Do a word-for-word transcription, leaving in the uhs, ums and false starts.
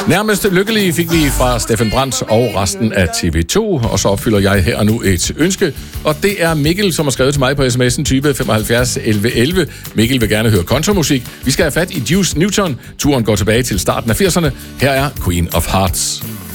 Nærmest lykkelige fik vi fra Steffen Brandt og resten af T V to, og så opfylder jeg her nu et ønske, og det er Mikkel, som har skrevet til mig på sms'en type femoghalvfjerds elleve elleve. Mikkel vil gerne høre kontramusik. Vi skal have fat i Juice Newton. Turen går tilbage til starten af firserne. Her er Queen of Hearts.